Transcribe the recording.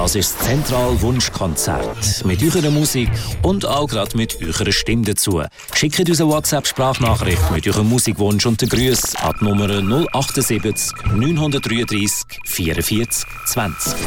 Das ist das Zentral-Wunschkonzert. Mit eurer Musik und auch gerade mit eurer Stimme dazu. Schickt uns eine WhatsApp-Sprachnachricht mit eurem Musikwunsch und den Grüßen an die Nummer 078 933 44 20.